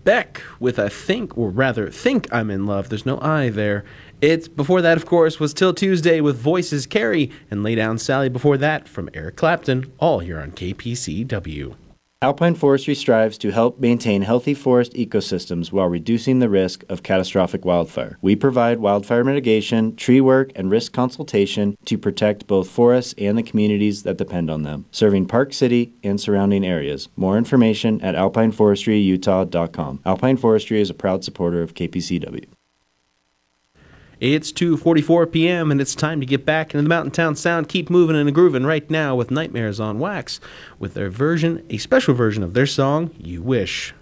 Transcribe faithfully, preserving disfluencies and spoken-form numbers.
Beck with I Think, or rather, Think I'm in Love. There's no I there. It's before that, of course, was Till Tuesday with Voices Carry, and Lay Down Sally before that from Eric Clapton, all here on K P C W. Alpine Forestry strives to help maintain healthy forest ecosystems while reducing the risk of catastrophic wildfire. We provide wildfire mitigation, tree work, and risk consultation to protect both forests and the communities that depend on them, serving Park City and surrounding areas. More information at alpine forestry utah dot com. Alpine Forestry is a proud supporter of K P C W. It's two forty-four p.m. and it's time to get back into the Mountain Town Sound. Keep moving and grooving right now with Nightmares on Wax with their version, a special version of their song, You Wish.